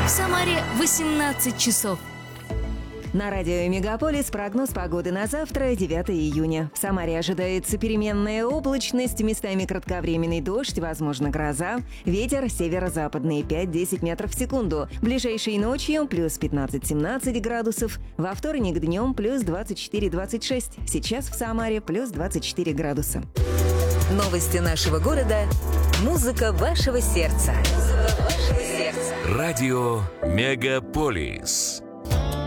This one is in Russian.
В Самаре 18 часов. На радио «Мегаполис» прогноз погоды на завтра, 9 июня. В Самаре ожидается переменная облачность, местами кратковременный дождь, возможно гроза. Ветер северо-западный 5-10 метров в секунду. Ближайшей ночью плюс 15-17 градусов. Во вторник днем плюс 24-26. Сейчас в Самаре плюс 24 градуса. Новости нашего города. Музыка вашего сердца. Радио «Мегаполис».